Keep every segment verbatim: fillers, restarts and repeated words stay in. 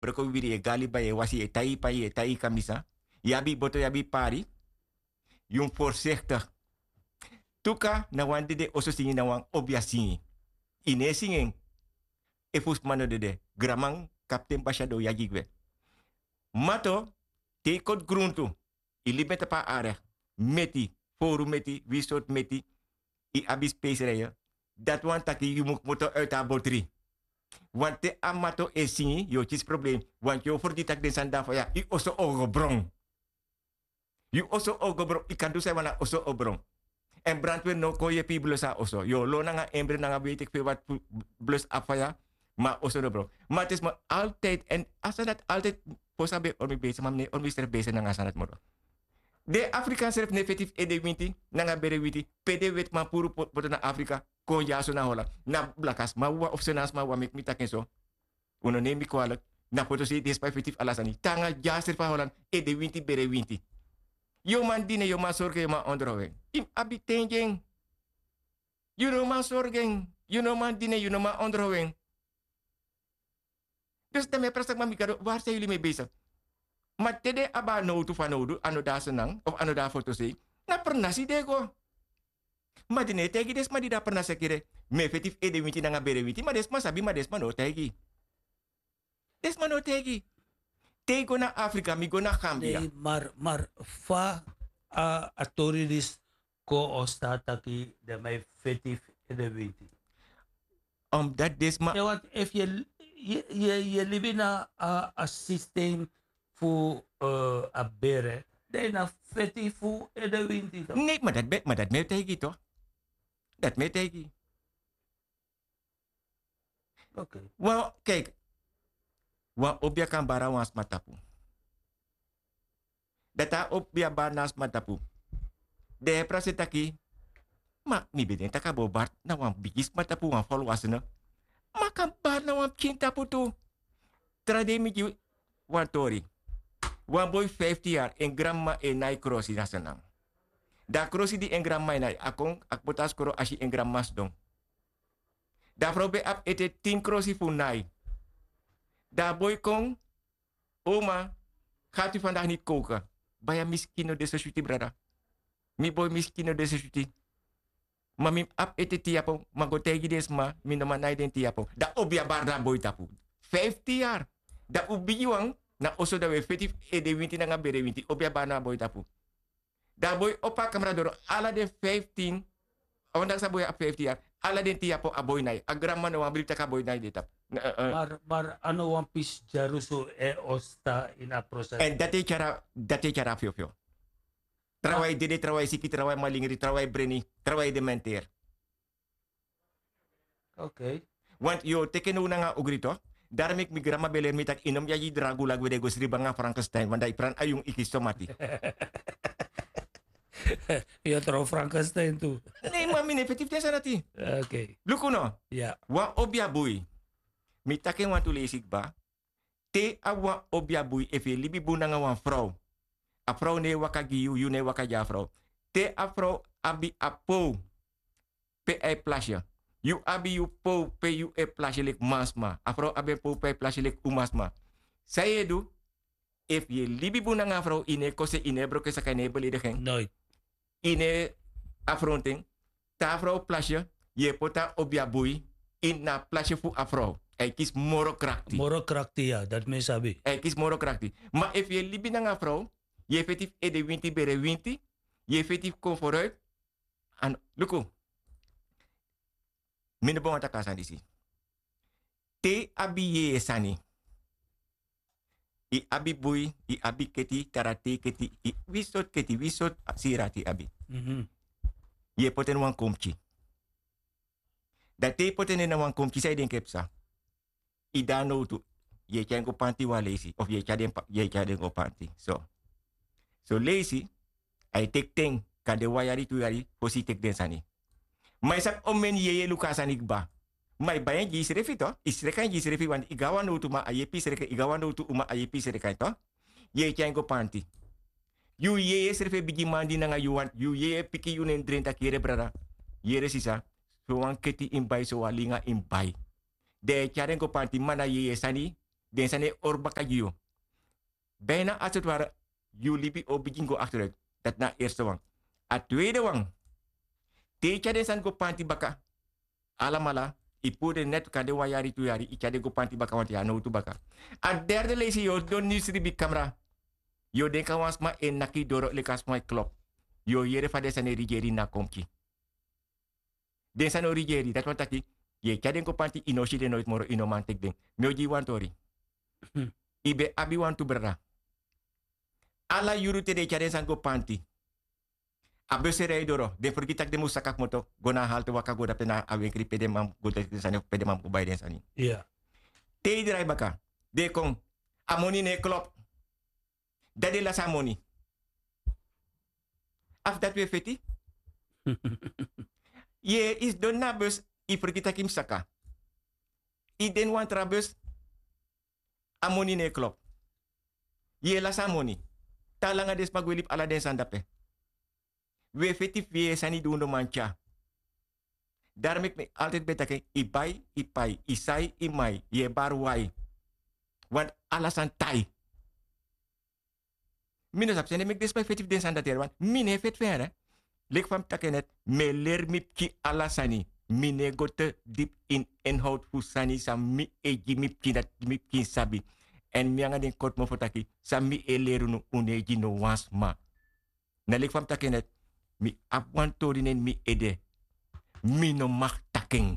Broko wiri e gali ba e wasi e tai pa e tai kamisa. Yabi boto yabi pari. Jong voorzichtig. Tuka na wan de oso singi na wan obia singi. Ine singing. E fus mano de de. Gramang kapten bashado yagigwe. Mato te kot gruntu. Ili beta pa are. Meti. Foru meti. Wisot meti. I abis peesreya. Dat wan taki yu muk moto uit a botri. Want te amato e singi. Yo chis probleem. Want yo for die tak den sanda fa ya. I oso ogo brong. You oso ogo brong. I kan du se wana oso obrong. En brandweer no ko je pi blusa oso. Yo lo nanga embre nanga weet ik veel wat blus afaya. Maar oso no bro. Maar het is me altijd. En als dat altijd. Posa be ormi bezig. Maar meneer ormi sterf bezig nanga sanat moro. De Afrikaan serf negatief ede winti. Nanga bere winti. Pede wet man puru poto na Afrika. Kon ja so na hola. Na blakas. Ma wa of senas ma wa mek mi taken so. Uno neem mi kwalijk. Na poto si des effectief alasani. Tanga ja serf holan. Ede winti bere winti. Yo man dine yo man sorge yo man onderhouding. Im abitenging. You know man sorgen. You know man dine, you know man onderhouding. Dus daarmee praat ik maar mikado. Waar zijn jullie mee bezig? Maar tede aba no tu fanodu. Ano da senang. Of ano da foto si. Na pernah si dego. Maar dine tegi des maar di da pernah sekire. Me efektif ede winti nanga bere winti. Maar des maar sabi maar des maar no tegi. Des maar no tegi. Tego na Afrika, mi go na Gambia. Nee, maar, maar fa uh, authorities ko ostataki de mij fetif in de winti. Omdat des maar... Ja, want if je, je, je, je leeft in een systeem voor uh, a bere, dan na fetif voor in de winti. Nee, maar dat, maar dat meer tegen toch? Dat meer tegen. Oké. Okay. Well, kijk. Wa obia kan bara wans matapu. Data obia banas matapu. De prasetaki. Ma mi beden taka bo bar na wan bigis matapu wan folwasena. Ma kan bar na wan kintapu tu. Trade mi ji wan tori. Wan boy fifty jaar en grandma e nai crossi na senang. Da crossi di en grandma nai akong akbotas koro ashi en grandmas dong. Da frobe ap ete tin crossi fu nai. Daar boy kong, oma, gaat u vandaag niet koken? Baya miskino de society, brada. Mi boy miskino de society. Maar mi ap ete tiapo, ma go tegi des ma, mi no manai den tiapo. Da obia barda boy tapu. fifty jaar. Da ubi wang, na oso da we fetif e de winti na nga bere winti, obia barda boy tapu. Da boy opa kamera doro, ala de fifteen, awandak sa boy ap fifty jaar, ala den tiapo a boy nai. A grandma no wabri taka boy nai de tap. Uh, uh, maar, maar ano one piece jaruso e osta in a proces. En dat is cara, dat is cara fio fio. Travai dede, travai siki, travai malingri, travai breni, travai dementer. Oké. Okay. Want yo teken una nga ugrito, daarom ik mi grama beler mi tak inom yaji dragula gwede go sri banga Frankenstein, want dai pran ayung ikistomati. Je trouw Frankenstein toe. Nee, maar min effectief desa nati. Oké. Okay. Lukuno. Ja. Wa obia bui. Mi taken want to lees ik ba. Te awa obia bui efe libi bu nanga wan vrouw. A vrouw ne waka giyu, yu ne waka ja vrouw. Te a vrouw abi a po. Pe e plasje. Yu abi yu po pe yu e plasje lik masma. A vrouw abi po pe plasje lik umasma. Say do. If je libi bu nanga vrouw ine kose ine broke sakane belediging. Nooit. Ine affronting. Ta vrouw plasje. Je pota obia bui. In na plasje fu a vrouw. Hij kiest morokrakti. Morokrakti, ja, dat men sabi. Hij kiest morokrakti. Maar if je libi na een vrouw, je effectief e de winti bere winti, je effectief kom vooruit. En, luku. Minder bon atakas aan disi. Te abi ye sani. I abi bui, i abi keti, tarate keti, i wisot keti, wisot sirati abi. Mm-hmm. Je poten wan komchi. Dat te poten na wan komchi, zij denk ik sa. Ida no tu ye kan go panty wa lazy of ye chaden ye chaden go panty so so lazy I take thing ka de wayari tu yari posi tek den sani mai sak omen ye ye luka sani ba mai bayan ji srefi to isrekan ji srefi wan igawa no tu ma ayepi sreka igawa no tu uma ayepi sreka to ye kan go panty you ye ye srefi bigi mandi na nga you want you ye piki you nen drenta kire brada ye resisa so wan keti in bai so walinga in bai de charen ko panti mana ye sani Den zijn orbaka you. Bijna als het ware, jullie bi op begin go achteruit. Dat na eerste wang. A tweede wang. Techa den san go panti baka. Alamala. Ipu de net kade wayari tu yari. Icha de go panti baka want ya no tu baka. A derde lezen yo don nisri bi camera. Yo den kan wans ma en naki doro lekas mooi klop. Yo yere fa de san rigeri na komki. Den san rigeri. Dat want taki. Ye chaden ko panti inoshi de nooit moro inomantek den. Myoji wantori. Ibe abi wantu berra. Ala yurute de chaden san go panti. Abese rei doro. De forgitak de musakak moto. Gona halte waka go dapte na awenkri pede mam go de sani pede mam ubay den sani. Ja. Te drai baka. De kong. Amoni ne klop. Dade la samoni. Af dat we feti. Ye is don na bus. I forgitak im saka. I den wan trabus. Amoni ne klop. Ye la samoni. Talanga des magwilip ala den sandape. We feti fie sani dundo mancha. Daarom ik me altijd betake. I bai, i pai, i sai, i mai. Ye bar wai. Want alles aan tai. Minus op zijn, ik des bij feti den sandater. Want mine fet verre. Lek van takenet. Me leer mi ki alasani. Mine gote diep in inhoud fusani. Sam mi eji mi ki dat mi ki sabi. En mi anga den kot mo fotaki. Sam mi e leru no uneji no wansma. Na lek van takenet. Mi apwantorinen mi ede. Mi no mag taking.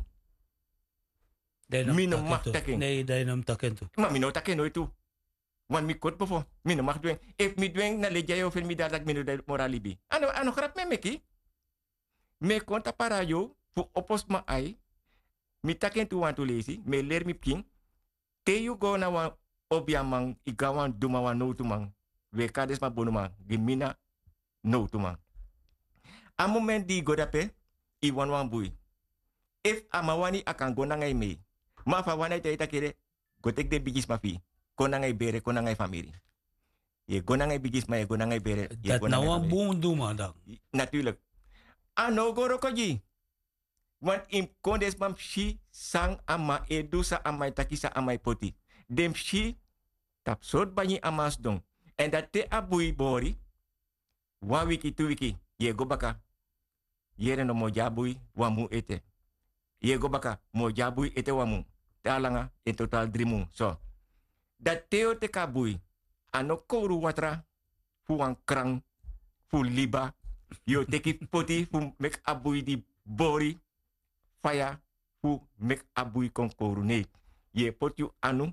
Mi no mag taking. Nee, dat je hem takken toe. Maar mi no taking nooit toe. Want mi kot befo. Mi no mag doen. If mi doen na leja yo fel mi dadak mi no de moralibi. Ano ano grap me meki. Me konta para yo fu opos ma ai. Mi taking tu want to lazy. Me leer mi king. Te you go na wan obiamang igawan dumawan no tu mang. We kades ma bonuma. Gimina no tu mang. A moment di godape, i wan wan bui. If amawani akan go nangai me, ma fa wana ita ita kere, go tek de bigis ma fi, ko nangai bere, ko nangai family. Ye go nangai bigis ma, ye go nangai bere. Dat nou een boom doen man dan. Natuurlijk. Ano goro koji. Want in kondes mam shi sang ama edusa amai takisa amai poti. Dem shi tap sort banyi amas dong. En dat te abui bori, one wiki, two wiki, ye go baka. Yere no mojabui wamu ete. Ye go baka mojabui ete wamu. Talanga in total drimu. So. Dat teo te kabui. Ano kouru watra. Fu wan krang. Fu liba. Yo teki poti fu mek abui di bori. Faya. Fu mek abui kon kouru. Nee. Ye potiu anu.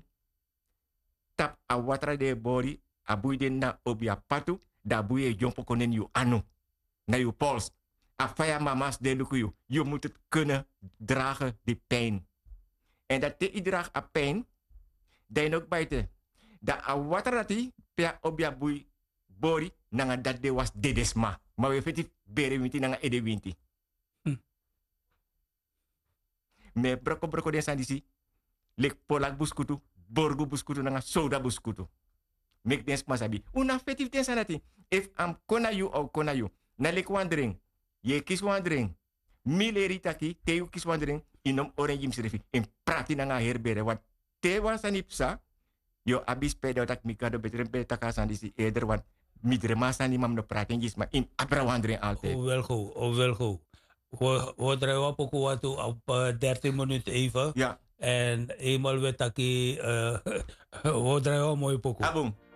Tap a watra de bori. Abui de na obia patu. Da bui e jompo konen yu anu. Na yu pols. Afaya mama's de lukuyu. Je moet het kunnen dragen, die pijn. En dat te draag a pijn, dat je ook buiten. Dat a waterati, pia obia bui bori, nanga dat de was dedesma. Maar we feti bere winti nanga ede winti. Hm. Me broko broko den sandisi, lek polak buskutu, borgu buskutu nanga soda buskutu. Mek den smasabi. Una feti den sanati. If am kona you or kona you. Na lek wandering. Ye kis wandering. Mileri taki, te you kis wandering. Inom orange msrefi. In prati na nga herbere. Want te wasanipsa. Yo abis pedo tak mikado betrem pe takasan disi eder. Want midrema sani mam no praten gisma. In abra wandering altijd. Oh wel goed, oh wel goed. We, we draaien op ook wat op uh, dertien minuten even. Ja. En eenmaal we taki, uh, we draaien mooi pokoe. Abum.